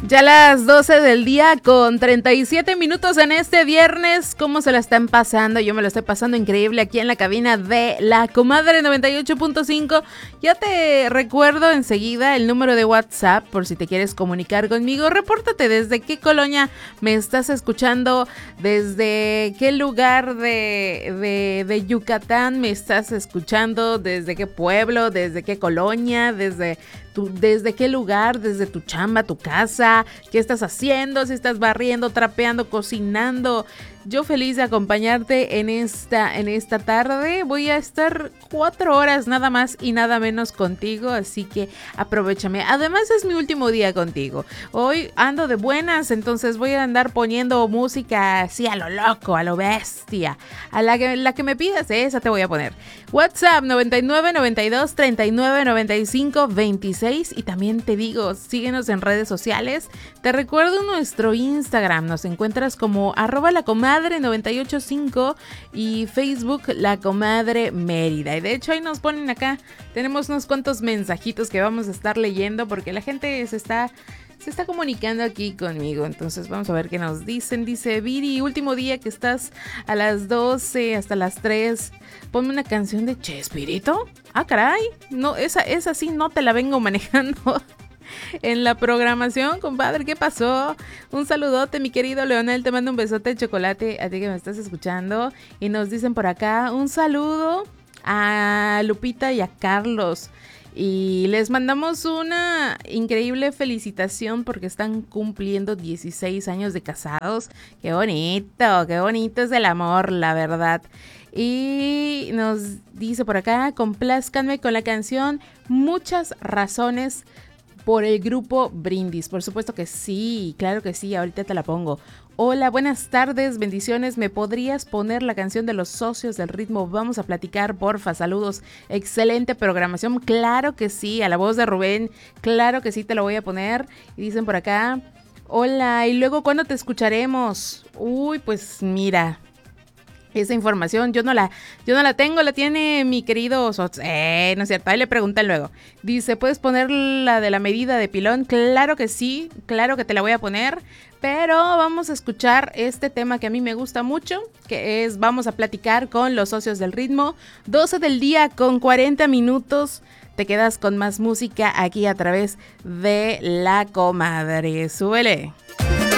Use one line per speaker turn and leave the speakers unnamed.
Ya las 12 del día con 37 minutos en este viernes. ¿Cómo se la están pasando? Yo me lo estoy pasando increíble aquí en la cabina de La Comadre 98.5. Ya te recuerdo enseguida el número de WhatsApp por si te quieres comunicar conmigo. Repórtate desde qué colonia me estás escuchando, desde qué lugar de Yucatán me estás escuchando, desde qué pueblo, desde qué colonia, desde qué lugar, desde tu chamba, tu casa, qué estás haciendo, si estás barriendo, trapeando, cocinando. Yo feliz de acompañarte en esta tarde. Voy a estar 4 horas nada más y nada menos contigo, así que aprovechame. Además es mi último día contigo. Hoy ando de buenas, entonces voy a andar poniendo música así a lo loco, a lo bestia. A la que me pidas, esa te voy a poner. WhatsApp 99 92 39 95 26. Y también te digo, síguenos en redes sociales. Te recuerdo nuestro Instagram, nos encuentras como @lacomadre985 y Facebook La Comadre Mérida. Y de hecho ahí nos ponen acá, tenemos unos cuantos mensajitos que vamos a estar leyendo porque la gente se está comunicando aquí conmigo. Entonces vamos a ver qué nos dicen. Dice Viri, último día que estás a las 12 hasta las 3. Ponme una canción de Chespirito. Ah, caray. No, esa sí no te la vengo manejando en la programación, compadre. ¿Qué pasó? Un saludote, mi querido Leonel. Te mando un besote de chocolate a ti que me estás escuchando. Y nos dicen por acá un saludo a Lupita y a Carlos. Y les mandamos una increíble felicitación porque están cumpliendo 16 años de casados. Qué bonito es el amor, la verdad. Y nos dice por acá, complázcanme con la canción Muchas Razones por el grupo Brindis. Por supuesto que sí, claro que sí, ahorita te la pongo. Hola, buenas tardes, bendiciones. ¿Me podrías poner la canción de los socios del ritmo? Vamos a platicar, porfa, saludos. Excelente programación, claro que sí, a la voz de Rubén, claro que sí, te lo voy a poner. Y dicen por acá, hola, ¿y luego cuándo te escucharemos? Uy, pues mira, esa información yo no la tengo, la tiene mi querido no es cierto, ahí le preguntan luego. Dice, ¿puedes poner la de la medida de pilón? Claro que sí, claro que te la voy a poner. Pero vamos a escuchar este tema que a mí me gusta mucho, que es vamos a platicar con los socios del ritmo. 12 del día con 40 minutos. Te quedas con más música aquí a través de La Comadre. Súbele.